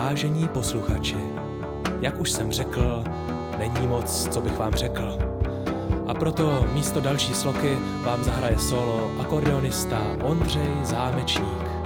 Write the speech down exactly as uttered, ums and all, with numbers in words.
Vážení posluchači, jak už jsem řekl, není moc, co bych vám řekl. A proto místo další sloky vám zahraje solo akordeonista Ondřej Zámečník.